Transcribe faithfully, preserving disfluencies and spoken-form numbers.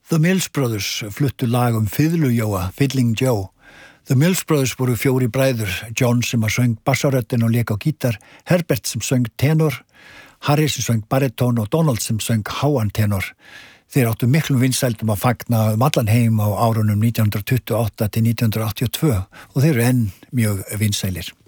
The Mills Brothers fluttu lag um Fiðlujóa, Fiddling Joe. The Mills Brothers voru fjóri bræður, John sem að söng bassaröddin og lék á gítar, Herbert sem söng tenor, Harry sem söng baritón og Donald sem söng háan tenor. Þeir áttu miklum vinsældum að fagna um allan heim á árunum nítján hundruð tuttugu og átta til nítján hundruð áttatíu og tvö og þeir eru enn mjög vinsælir.